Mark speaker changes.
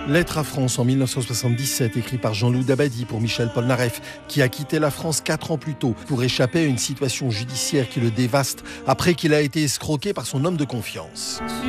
Speaker 1: Lettre à France en 1977, écrit par Jean-Loup Dabadi pour Michel Polnareff, qui a quitté la France 4 ans plus tôt pour échapper à une situation judiciaire qui le dévaste après qu'il a été escroqué par son homme de confiance.